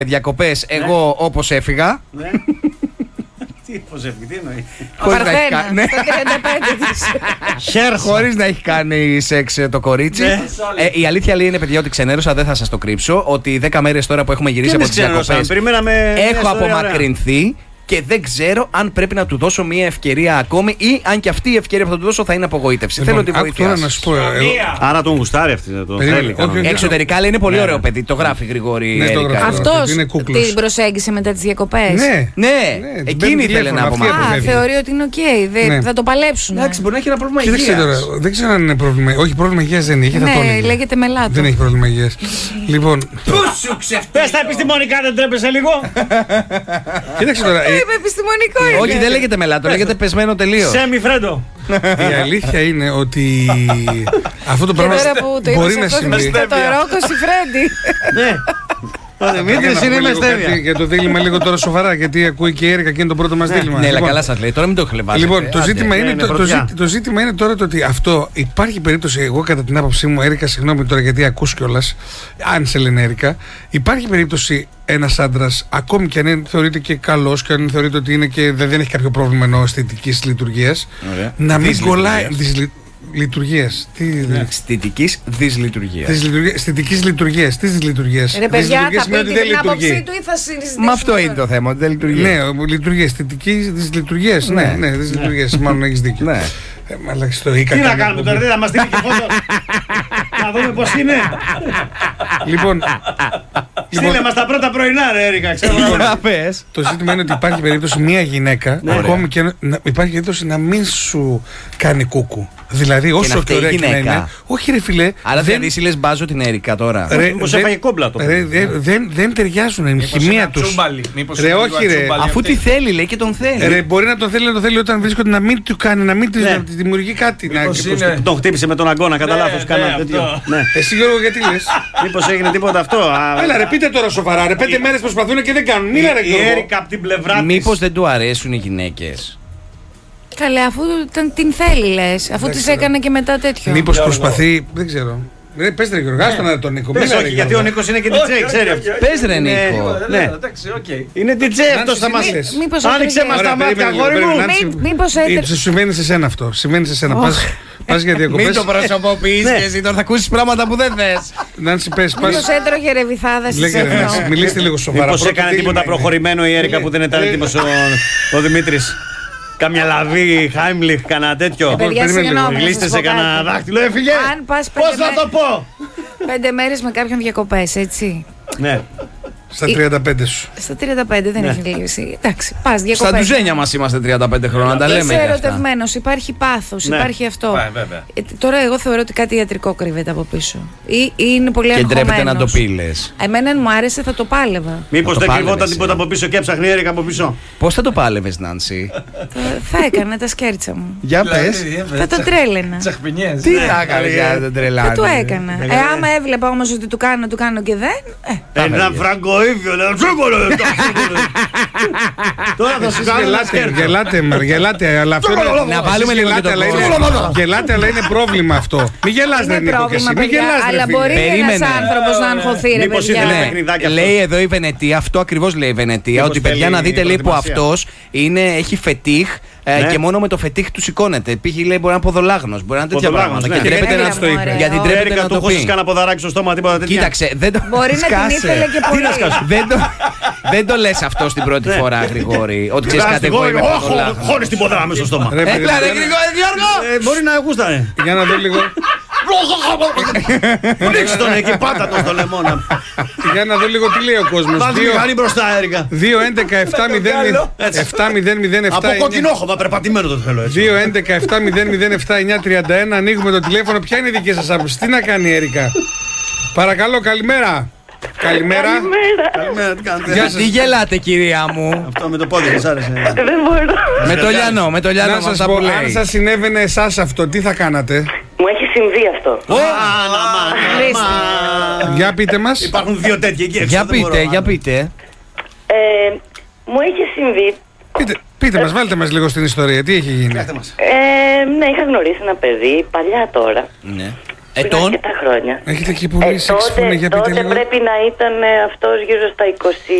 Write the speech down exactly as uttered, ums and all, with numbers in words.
διακοπές, εγώ όπως έφυγα. Ναι. Τι, πώς έφυγε, τι εννοεί. Ο Παρθένας, το τριάντα πέντε της. Χωρίς να έχει κάνει σεξ το κορίτσι. Ναι. ε, η αλήθεια λέει είναι, παιδιά, ότι ξενέρωσα, δεν θα σας το κρύψω. Ότι δέκα μέρες τώρα που έχουμε γυρίσει από τις διακοπές, έχω απομακρυνθεί. Και δεν ξέρω αν πρέπει να του δώσω μια ευκαιρία ακόμη ή αν και αυτή η ευκαιρία που θα του δώσω θα είναι απογοήτευση. Λοιπόν, θέλω τη βοήθεια. Τώρα να σου πω. Εγώ... Άρα τον γουστάρει αυτή. Τον θέλει. Εξωτερικά λέει είναι πολύ ωραίο παιδί. Το γράφει Γρηγόρη. Ναι, το γράφει. Αυτός την προσέγγισε μετά τις διακοπές. Ναι, ναι, εκείνη ήθελε να απομακρυνθεί. Α, θεωρεί ότι είναι οκ. Θα το παλέψουν. Εντάξει, μπορεί να έχει ένα πρόβλημα υγείας. Κοίταξε τώρα, δεν ξέρω αν είναι πρόβλημα. Όχι, πρόβλημα υγείας δεν είχε. Ναι, λέγεται μελάτο. Δεν έχει πρόβλημα υγείας. Λοιπόν. Πού σου ξεφτύλα. Πες τα επιστημονικά, δεν τρέπεσαι λίγο. Κοίταξε τώρα. Είπε επιστημονικό. Όχι, δεν λέγεται μελάτο, λέγεται πεσμένο τελείω. Σέμι Φρέντο. Η αλήθεια είναι ότι αυτό το πράγμα μπορεί να συμβεί. Το Ρόκο Σιφρέντι. Ναι. Ο Δημήτρης είναι με στέβια. Για το δίλημμα λίγο τώρα σοβαρά, γιατί ακούει και η Έρικα και είναι το πρώτο μας δίλημμα. Ναι, αλλά καλά σας λέει, τώρα μην το χλεβάζετε. Λοιπόν, το ζήτημα είναι τώρα το ότι αυτό υπάρχει περίπτωση, εγώ κατά την άποψή μου, Έρικα, συγγνώμη τώρα γιατί ακούς κιόλας, αν σε λένε Έρικα, υπάρχει περίπτωση ένας άντρας, ακόμη και αν θεωρείται και καλός και αν θεωρείται ότι είναι και δεν έχει κάποιο πρόβλημα ενώ αισθητικής λειτουργίας, να μην κολλάει. Λειτουργίας. Αισθητικής δυσλειτουργίας. Αισθητικής λειτουργίας. Τι δυσλειτουργίας. Ρε παιδιά, θα πει την άποψή του ή θα συζητήσουμε. Μα αυτό είναι το θέμα, ότι δεν λειτουργεί. Ναι, λειτουργία. Αισθητικής δυσλειτουργίας. Ναι, ναι, δυσλειτουργίας. Μάλλον έχεις δίκιο. Τι να κάνουμε τώρα, δεν θα μας στείλει και φώτο. Να δούμε πώς είναι. Λοιπόν. Στείλε μας τα πρώτα πρωινά, ρε Έρικα, ξέρω. Το ζήτημα είναι ότι υπάρχει περίπτωση μία γυναίκα, ακόμη και υπάρχει περίπτωση να μην σου κάνει κούκου. Δηλαδή, όσο και ωραία και να είναι. Όχι, ρε φιλέ. Άρα δεν δηλαδή λες μπάζω την Έρικα τώρα. Μήπως έφαγε κόμπλα το. Δεν ταιριάζουν η χημεία τους. Ρε, όχι, ρε. Αφού τι θέλει, λέει και τον θέλει. Ρε, μπορεί να τον θέλει να τον θέλει όταν βρίσκονται να μην του κάνει, να μην τη δημιουργεί κάτι. Τον χτύπησε με τον αγκώνα, κατά λάθος. Εσύ, Γιώργο, γιατί λες. Μήπως έγινε τίποτα αυτό. Έλα, ρε, πείτε τώρα σοβαρά. Ρε, πέντε μέρες προσπαθούν και δεν κάνουν. Μίλα, ρε, Γιώργο. Μήπως δεν του αρέσουν οι γυναίκες. Καλέ, αφού την θέλει, λες. Αφού της έκανε και μετά τέτοιο. Μήπως προσπαθεί. Δεν ξέρω. Ρε, πες ρε Γιώργο, άστο να τον Νίκο. Πες όχι, γιατί ο Νίκος είναι και ντι τζέι, ξέρει αυτό. Πες ρε Νίκο. Είναι ντι τζέι αυτός θα μας. Άνοιξε μας τα μάτια, αγόρι μου. Μήπως έτρεξε. Συμβαίνει σε σένα αυτό. Συμβαίνει σε σένα. Πας για διακοπές. Μην το προσωποποιείς και εσύ τώρα θα ακούσεις πράγματα που δεν θες. Νάνση, πες. Μήπως έτρωγε ρεβιθάδα στη σένα. Μιλήστε λίγο σοβαρά. Μήπως έκανε τίποτα προχωρημένο η Έρικα που δεν ήταν έτοιμος ο Δημήτρης. Κάμια λαβή, Χάιμλιχ, κανένα τέτοιο. Γλίστε σε κανένα δάχτυλο, έφυγε. Πώς θα το πω. Πέντε μέρες με κάποιον διακοπές, έτσι. Ναι. Στα τριάντα πέντε σου. Στα τριάντα πέντε δεν έχει λύση. Εντάξει, πας διακοπές. Στα ντουζένια μας είμαστε τριάντα πέντε χρόνια, τα λέμε. Είσαι ερωτευμένος, υπάρχει πάθος, υπάρχει αυτό. Τώρα εγώ θεωρώ ότι κάτι ιατρικό κρύβεται από πίσω. Ή είναι πολύ αγχωμένος. Και ντρέπεται να το πει, λες. Εμένα αν μου άρεσε θα το πάλευα. Μήπως δεν κρυβόταν τίποτα από πίσω και έψαχνε η Έρικα από πίσω. Πώς θα το πάλευες, Νάνση? Θα έκανα τα σκέρτσα μου. Για πες. Θα το τρέλαινα. Τι θα έκανε για να τον τρελάνει? Θα το έκανα. Ε, άμα έβλεπα όμως ότι του κάνω, του κάνω και δεν. Ένα φραγκοίδιο, ένα τσούκολο. Τώρα θα σου κάνω ένα σκέρτο. Γελάτε, γελάτε, αλλά αυτό είναι. Να βάλουμε λίγο και το κόσμο. Γελάτε, αλλά είναι πρόβλημα αυτό. Μην γελάς, δεν είναι πρόβλημα. Μην γελάς, αλλά μπορεί ένας άνθρωπος να αγχωθεί, ρε παιδιά. Λέει εδώ η Βενετία, αυτό ακριβώς λέει η Βενετία, ότι παιδιά να δείτε λέει που αυτός έχει φετίχ. Ε, και μόνο με το φετίχ του σηκώνεται. Πήγε λέει μπορεί να είναι ποδολάγνος, μπορεί να είναι τέτοια πράγματα. Ναι. Και τρέπεται να το είπε. Γιατί τρέπεται να το πει. Χώσεις κανένα ποδαράκι στο στόμα, τίποτα τέτοια. Κοίταξε, δεν το. Μπορεί να την ήθελε και πολύ. δεν, το, δεν το λες αυτό στην πρώτη φορά, Γρηγόρη. Ότι ξέρεις κάτι εγώ είμαι ποδολάγνος. Χώνεις την ποδαρά μέσα στο στόμα. Έλα ρε Γρηγόρη, Γιώργο. Μπορεί να γούστανε. Για να δω λίγο. Ρίξε τον εκεί, πάτα τον στο λεμόνα. Για να δω λίγο τι λέει ο κόσμος. Βάλτε τη μηχανή μπροστά, Έρικα. δύο έντεκα επτά μηδέν μηδέν επτά. Από κοκκινόχωμα, περπατημένο το θέλω έτσι. δύο έντεκα επτά μηδέν μηδέν επτά εννιά τριάντα ένα. Ανοίγουμε το τηλέφωνο. Ποια είναι η δική σας άποψη? Τι να κάνει η Έρικα? Παρακαλώ, καλημέρα. Καλημέρα. Καλημέρα, τι κάνετε? Γεια σας. Τι γελάτε, κυρία μου? Αυτό με το πόδι σας άρεσε? Δεν μπορώ. Με το λιανό, με το λιανό. Να σας πω, αν σας συνέβαινε εσάς αυτό, τι θα κάνατε? Μου έχει συμβεί αυτό. Για πείτε μας. Υπάρχουν δύο τέτοιοι εκεί έξω. Για πείτε, για πείτε. Ε, μου έχει συμβεί. Πείτε, πείτε μας, βάλτε μας λίγο στην ιστορία. Τι έχει γίνει? Ε, ναι, είχα γνωρίσει ένα παιδί, παλιά τώρα. Ναι. Ετών. Αρκετά χρόνια. Έχετε και πολύ ε, σύμφωνο για πείτε τότε λίγο. Τότε πρέπει να ήταν αυτός γύρω στα είκοσι